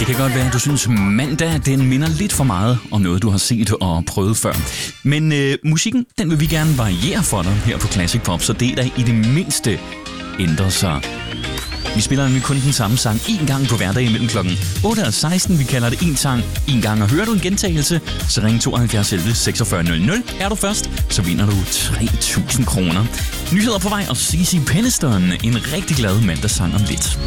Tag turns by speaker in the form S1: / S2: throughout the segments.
S1: Det kan godt være, at du synes, mandag den minder lidt for meget om noget, du har set og prøvet før. Men musikken, den vil vi gerne variere for dig her på Classic Pop, så det der i det mindste ændrer sig. Vi spiller nemlig kun den samme sang én gang på hverdag imellem klokken 8 og 16. Vi kalder det en sang en gang, og hører du en gentagelse, så ring 72 11 46 00. Er du først, så vinder du 3.000 kroner. Nyheder på vej, og Cici Peniston, en rigtig glad mandagssang om lidt.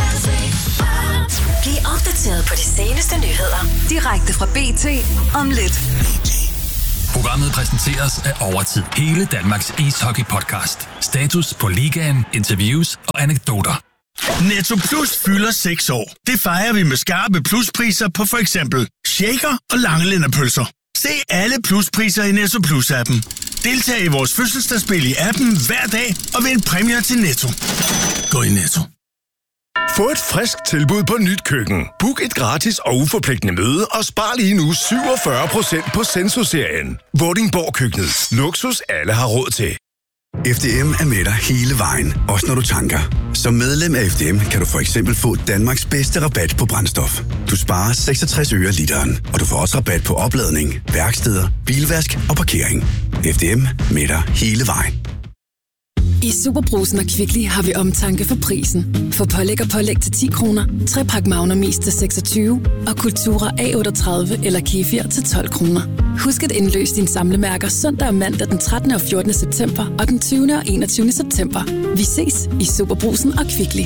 S2: Bliv opdateret på de seneste nyheder direkte fra BT om lidt.
S3: Programmet præsenteres af Overtid. Hele Danmarks ishockey-podcast. Status på ligaen, interviews og anekdoter.
S4: Netto Plus fylder 6 år. Det fejrer vi med skarpe pluspriser på for eksempel shaker og langelænderpølser. Se alle pluspriser i Netto Plus-appen. Deltag i vores fødselsdagsspil i appen hver dag og vind præmier til Netto. Gå i Netto.
S5: Få et frisk tilbud på Nyt Køkken. Book et gratis og uforpligtende møde og spar lige nu 47% på Senso-serien. Vordingborg Køkkenet. Luksus alle har råd til.
S6: FDM er med dig hele vejen, også når du tanker. Som medlem af FDM kan du for eksempel få Danmarks bedste rabat på brændstof. Du sparer 66 øre literen, og du får også rabat på opladning, værksteder, bilvask og parkering. FDM med dig hele vejen.
S7: I Superbrugsen og Kvickly har vi omtanke for prisen. For pålæg og pålæg til 10 kroner, 3 pakke Magner Mest til 26 og Kultura A38 eller Kefir til 12 kroner. Husk at indløse dine samlemærker søndag og mandag den 13. og 14. september og den 20. og 21. september. Vi ses i Superbrugsen og Kvickly.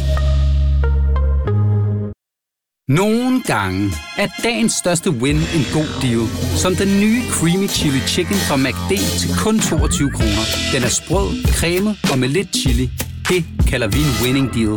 S8: Nogle gange er dagens største win en god deal. Som den nye Creamy Chili Chicken fra McD til kun 22 kroner. Den er sprød, cremet og med lidt chili. Det kalder vi en winning deal.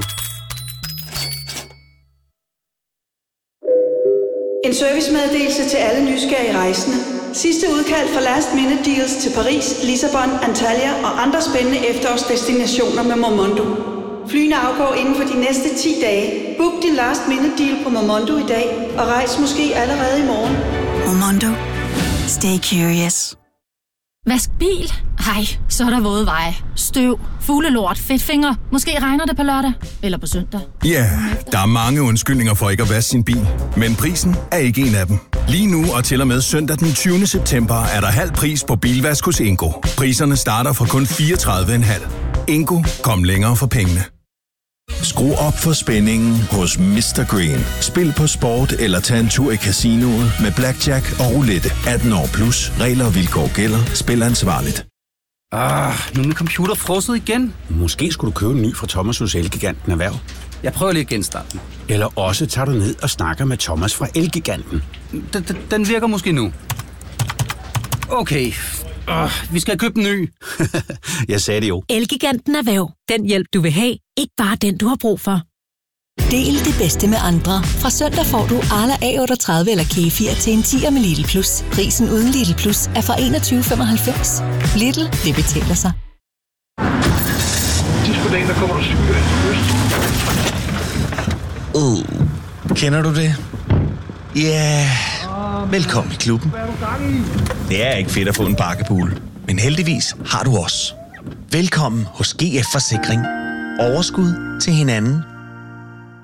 S9: En servicemeddelelse til alle nysgerrige rejsende. Sidste udkald for last minute deals til Paris, Lissabon, Antalya og andre spændende efterårsdestinationer med Momondo. Flyene afgår inden for de næste 10 dage. Book din last minute deal på Momondo i dag og rejs måske allerede i morgen.
S2: Momondo. Stay curious.
S10: Vask bil? Ej, så er der våde veje. Støv, fuglelort, fedtfinger. Måske regner det på lørdag. Eller på søndag.
S11: Ja, der er mange undskyldninger for ikke at vaske sin bil. Men prisen er ikke en af dem. Lige nu og til og med søndag den 20. september er der halv pris på bilvask hos Ingo. Priserne starter fra kun 34,5. Ingo, kom længere for pengene.
S12: Skru op for spændingen hos Mr. Green. Spil på sport eller tag en tur i casinoet med blackjack og roulette. 18 år plus. Regler og vilkår gælder. Spil ansvarligt.
S8: Nu er min computer frosset igen.
S13: Måske skulle du købe en ny fra Thomas hos Elgiganten Erhverv.
S8: Jeg prøver lige at genstarte den.
S13: Eller også tager du ned og snakker med Thomas fra Elgiganten.
S8: Den virker måske nu. Okay. Vi skal købe en ny.
S13: Jeg sagde det jo.
S14: Elgiganten Erhverv. Den hjælp, du vil have. Ikke bare den, du har brug for.
S2: Del det bedste med andre. Fra søndag får du Arla A38 eller Kefir til en 10'er med Lidl Plus. Prisen uden Lidl Plus er fra 21,95. Lidl, det betaler sig.
S15: Der kommer du
S16: Kender du det? Ja, velkommen i klubben. Det er ikke fedt at få en bakkepool, men heldigvis har du os. Velkommen hos GF Forsikring. Overskud til hinanden